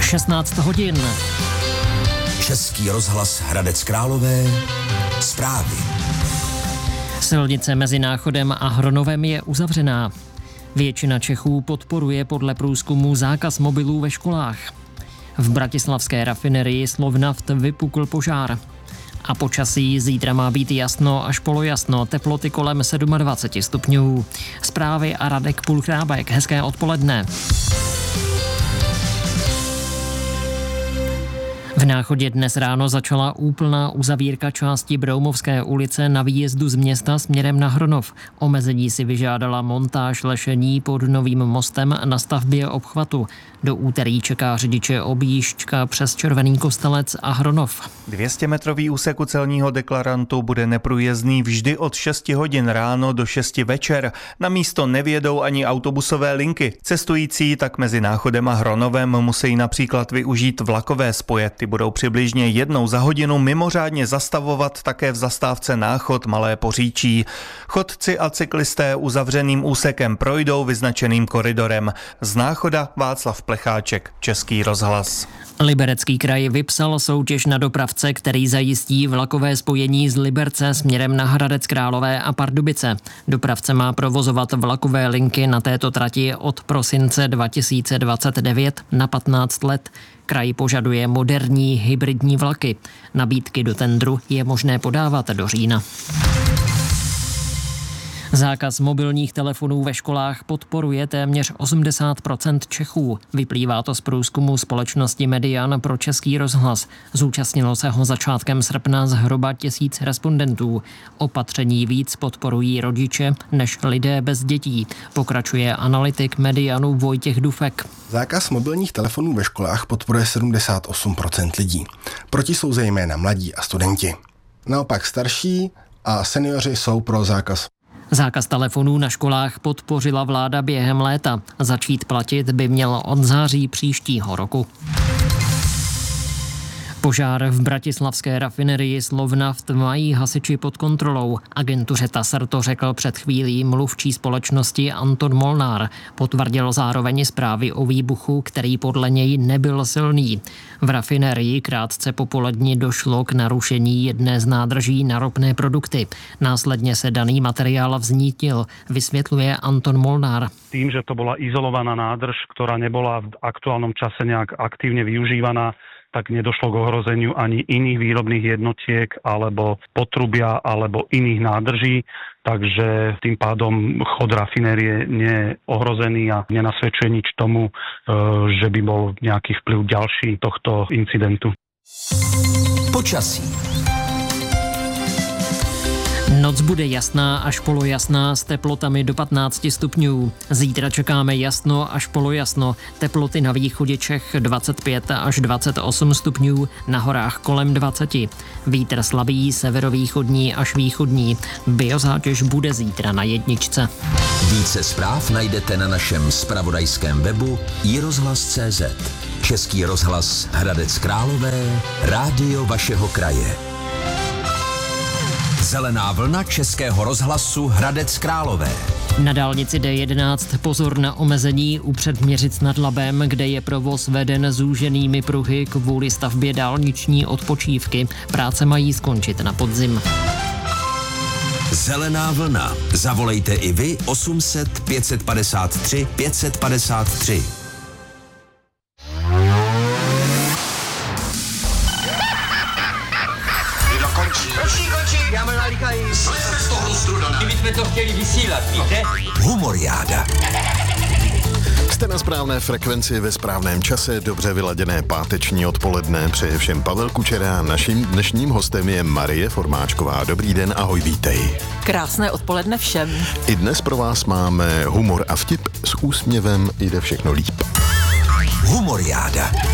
16 hodin. Český rozhlas Hradec Králové. Zprávy. Silnice mezi Náchodem a Hronovem je uzavřená. Většina Čechů podporuje podle průzkumu zákaz mobilů ve školách. V bratislavské rafinerii Slovnaft vypukl požár. A počasí zítra má být jasno až polojasno, teploty kolem 27 stupňů. Zprávy a Radek Pulchrábek. Hezké odpoledne. V Náchodě dnes ráno začala úplná uzavírka části Broumovské ulice na výjezdu z města směrem na Hronov. Omezení si vyžádala montáž lešení pod novým mostem na stavbě obchvatu. Do úterý čeká řidiče objížďka přes Červený Kostelec a Hronov. 200-metrový úsek u celního deklarantu bude neprůjezdný vždy od 6 hodin ráno do 6 večer. Na místo nevědou ani autobusové linky. Cestující tak mezi Náchodem a Hronovem musí například využít vlakové spoje. Ty budou přibližně jednou za hodinu mimořádně zastavovat také v zastávce Náchod Malé Poříčí. Chodci a cyklisté uzavřeným úsekem projdou vyznačeným koridorem. Z Náchoda Václav Plecháček, Český rozhlas. Liberecký kraj vypsal soutěž na dopravce, který zajistí vlakové spojení z Liberce směrem na Hradec Králové a Pardubice. Dopravce má provozovat vlakové linky na této trati od prosince 2029 na 15 let. Kraj požaduje moderní hybridní vlaky. Nabídky do tendru je možné podávat do října. Zákaz mobilních telefonů ve školách podporuje téměř 80% Čechů. Vyplývá to z průzkumu společnosti Median pro Český rozhlas. Zúčastnilo se ho začátkem srpna zhruba 1000 respondentů. Opatření víc podporují rodiče než lidé bez dětí, pokračuje analytik Medianu Vojtěch Dufek. Zákaz mobilních telefonů ve školách podporuje 78% lidí. Proti jsou zejména mladí a studenti. Naopak starší a seniori jsou pro zákaz. Zákaz telefonů na školách podpořila vláda během léta. Začít platit by měl od září příštího roku. Požár v bratislavské rafinerii Slovnaft mají hasiči pod kontrolou. Agentuře TASR to řekl před chvílí mluvčí společnosti Anton Molnár. Potvrdil zároveň zprávy o výbuchu, který podle něj nebyl silný. V rafinerii krátce po poledni došlo k narušení jedné z nádrží na ropné produkty. Následně se daný materiál vznítil, vysvětluje Anton Molnár. Tým, že to bola izolovaná nádrž, ktorá nebola v aktuálnom čase nejak aktívne využívaná, tak nedošlo k ohrozeniu ani iných výrobných jednotiek alebo potrubia alebo iných nádrží, takže tým pádom chod rafinérie nie je ohrozený a nenasvedčuje nič tomu, že by bol nejaký vplyv ďalší tohto incidentu. Počasí. Noc bude jasná až polojasná s teplotami do 15 stupňů. Zítra čekáme jasno až polojasno. Teploty na východě Čech 25 až 28 stupňů, na horách kolem 20. Vítr slabý, severovýchodní až východní. Biozátěž bude zítra na jedničce. Více zpráv najdete na našem zpravodajském webu iRozhlas.cz. Český rozhlas Hradec Králové, rádio vašeho kraje. Zelená vlna Českého rozhlasu Hradec Králové. Na dálnici D11 pozor na omezení u Předměřic nad Labem, kde je provoz veden zúženými pruhy kvůli stavbě dálniční odpočívky. Práce mají skončit na podzim. Zelená vlna. Zavolejte i vy 800 553 553. Kdybychom to chtěli vysílat, víte? Humoriáda. Jste na správné frekvenci ve správném čase, dobře vyladěné páteční odpoledne. Přeje všem Pavel Kučera. Naším dnešním hostem je Marie Formáčková. Dobrý den, ahoj, vítej. Krásné odpoledne všem. I dnes pro vás máme humor a vtip. S úsměvem jde všechno líp. Humoriáda.